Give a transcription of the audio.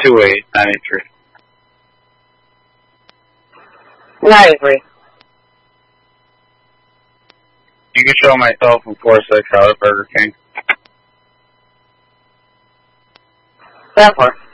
22893. 93. You can show myself in 46 out of Burger King. 74.